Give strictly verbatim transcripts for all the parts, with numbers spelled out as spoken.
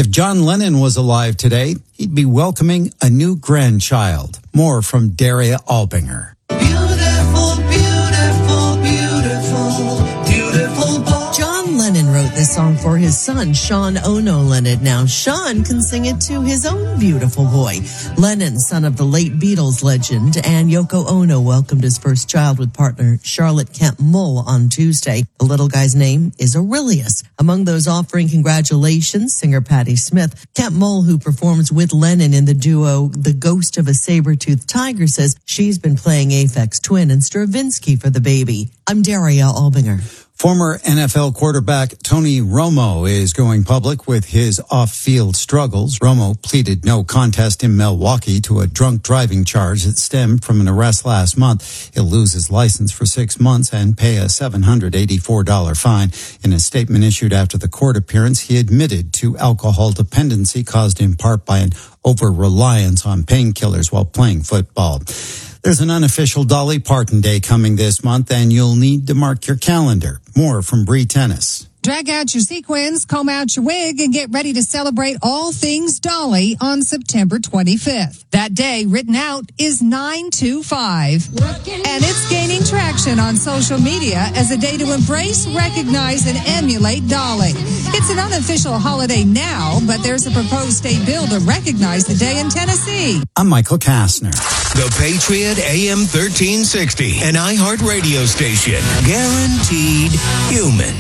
If John Lennon was alive today, he'd be welcoming a new grandchild. More from Daria Albinger. Beautiful, beautiful, beautiful, beautiful boy. John Lennon wrote this song for his son, Sean Ono Lennon. Now, Sean can sing it to his own beautiful boy. Lennon, son of the late Beatles legend, and Yoko Ono welcomed his first child with partner Charlotte Kemp Mull on Tuesday. The little guy's name is Aurelius. Among those offering congratulations, singer Patti Smith. Kemp Mull, who performs with Lennon in the duo The Ghost of a Saber-Toothed Tiger, says she's been playing Aphex Twin and Stravinsky for the baby. I'm Daria Albinger. Former N F L quarterback Tony Romo is going public with his off-field struggles. Romo pleaded no contest in Milwaukee to a drunk driving charge that stemmed from an arrest last month. He'll lose his license for six months and pay a seven hundred eighty-four dollars fine. In a statement issued after the court appearance, he admitted to alcohol dependency caused in part by an over-reliance on painkillers while playing football. There's an unofficial Dolly Parton Day coming this month, and you'll need to mark your calendar. More from Bree Tennis. Drag out your sequins, comb out your wig, and get ready to celebrate all things Dolly on September twenty-fifth. That day, written out, is nine two five. And it's gaining traction on social media as a day to embrace, recognize, and emulate Dolly. It's an unofficial holiday now, but there's a proposed state bill to recognize the day in Tennessee. I'm Michael Kastner. The Patriot A M thirteen sixty, an iHeart radio station. Guaranteed human.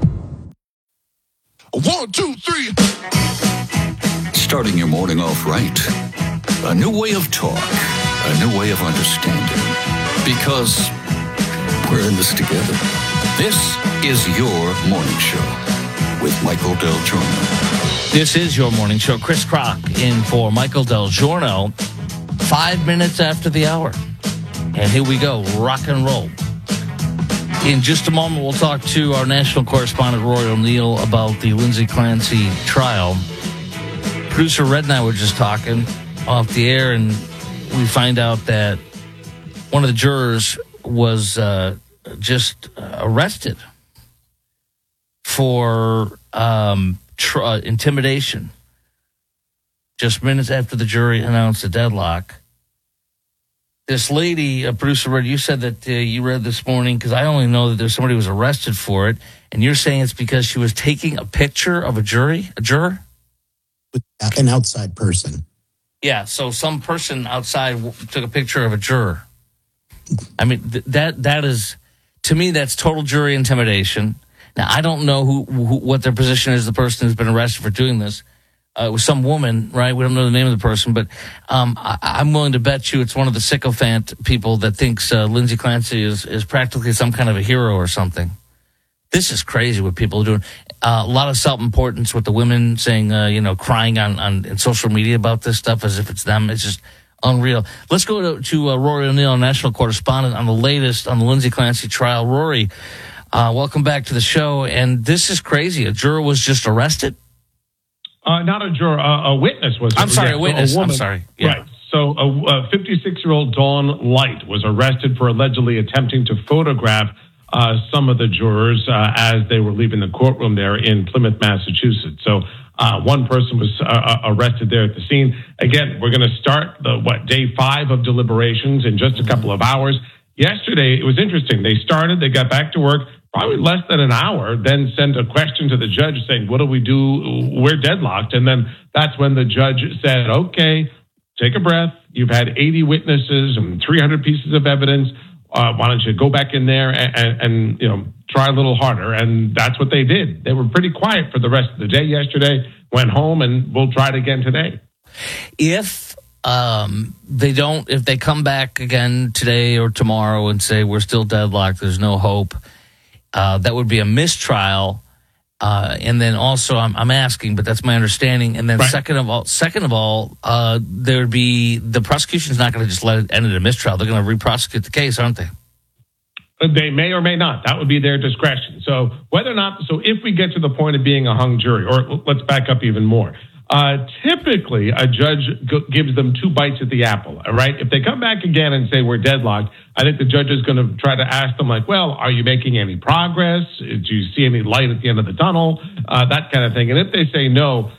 One, two, three. Starting your morning off right. A new way of talk. A new way of understanding. Because we're in this together. This is your morning show with Michael Del Giorno. This is your morning show. Chris Crock in for Michael Del Giorno. Five minutes after the hour. And here we go. Rock and roll. In just a moment, we'll talk to our national correspondent, Rory O'Neill, about the Lindsay Clancy trial. Producer Red and I were just talking off the air, and we find out that one of the jurors was uh, just uh, arrested for um, tr- uh, intimidation. Just minutes after the jury announced a deadlock. This lady, uh, Producer Red, you said that uh, you read this morning, because I only know that there's somebody who was arrested for it, and you're saying it's because she was taking a picture of a jury, a juror? An outside person. Yeah, so some person outside w- took a picture of a juror. I mean, th- that that is, to me, that's total jury intimidation. Now, I don't know who, who what their position is, the person who's been arrested for doing this. Uh, it was some woman, right? We don't know the name of the person, but um, I, I'm willing to bet you it's one of the sycophant people that thinks uh, Lindsay Clancy is, is practically some kind of a hero or something. This is crazy what people are doing. Uh, a lot of self-importance with the women saying, uh, you know, crying on, on in social media about this stuff as if it's them. It's just unreal. Let's go to, to uh, Rory O'Neill, national correspondent, on the latest on the Lindsay Clancy trial. Rory, uh, welcome back to the show. And this is crazy. A juror was just arrested? Uh, not a juror, uh, a witness was. I'm sorry, yeah, a witness. So a I'm sorry. Yeah. Right. So a fifty-six-year-old Dawn Light was arrested for allegedly attempting to photograph uh, some of the jurors uh, as they were leaving the courtroom there in Plymouth, Massachusetts. So uh, one person was uh, arrested there at the scene. Again, we're going to start the, what, day five of deliberations in just a couple of hours. Yesterday, it was interesting. They started, they got back to work. Probably less than an hour, then send a question to the judge saying, what do we do? We're deadlocked. And then that's when the judge said, okay, take a breath. You've had eighty witnesses and three hundred pieces of evidence. Uh, why don't you go back in there and, and, and, you know, try a little harder? And that's what they did. They were pretty quiet for the rest of the day yesterday, went home, and we'll try it again today. If um, they don't, if they come back again today or tomorrow and say we're still deadlocked, there's no hope, Uh, that would be a mistrial, uh, and then also I'm, I'm asking, but that's my understanding. And then right. second of all, second of all, uh, there would be the prosecution's not going to just let it end in a mistrial. They're going to re-prosecute the case, aren't they? They may or may not. That would be their discretion. So whether or not, so if we get to the point of being a hung jury, or let's back up even more. Uh, typically, a judge g- gives them two bites at the apple, all right? If they come back again and say we're deadlocked, I think the judge is going to try to ask them, like, well, are you making any progress? Do you see any light at the end of the tunnel? Uh, that kind of thing. And if they say no,